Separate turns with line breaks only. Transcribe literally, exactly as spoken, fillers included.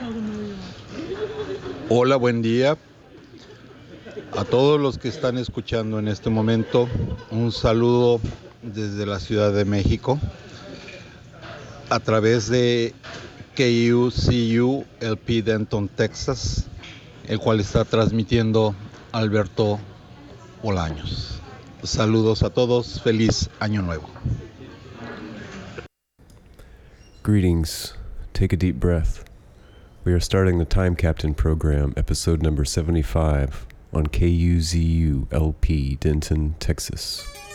Hola, buen día a todos los que están escuchando en este momento. Un saludo desde la Ciudad de México a través de K U C U L P Denton, Texas, el cual está transmitiendo Alberto Bolaños. Saludos a todos, feliz año nuevo.
Greetings. Take a deep breath. We are starting the Time Captain program, episode number seventy-five, on K U Z U L P Denton, Texas.